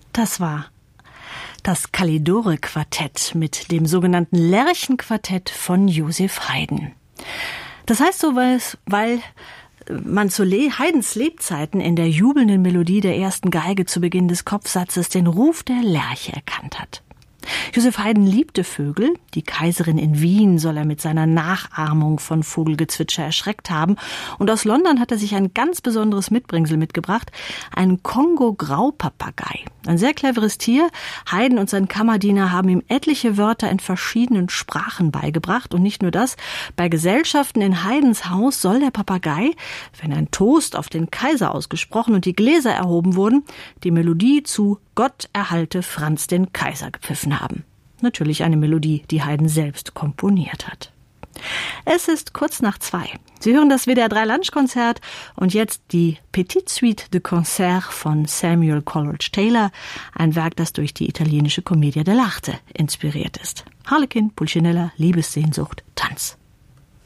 Das war das Kalidore-Quartett mit dem sogenannten Lerchenquartett von Joseph Haydn. Das heißt so, weil man zu Haydns Lebzeiten in der jubelnden Melodie der ersten Geige zu Beginn des Kopfsatzes den Ruf der Lerche erkannt hat. Joseph Haydn liebte Vögel. Die Kaiserin in Wien soll er mit seiner Nachahmung von Vogelgezwitscher erschreckt haben. Und aus London hat er sich ein ganz besonderes Mitbringsel mitgebracht, einen Kongo-Graupapagei. Ein sehr cleveres Tier. Haydn und sein Kammerdiener haben ihm etliche Wörter in verschiedenen Sprachen beigebracht. Und nicht nur das, bei Gesellschaften in Haydns Haus soll der Papagei, wenn ein Toast auf den Kaiser ausgesprochen und die Gläser erhoben wurden, die Melodie zu Gott erhalte Franz den Kaiser gepfiffen haben. Natürlich eine Melodie, die Haydn selbst komponiert hat. Es ist kurz nach 2. Sie hören das WDR 3 Lunchkonzert und jetzt die Petite Suite de Concert von Samuel Coleridge Taylor, ein Werk, das durch die italienische Commedia dell'arte inspiriert ist. Harlekin, Pulcinella, Liebessehnsucht, Tanz.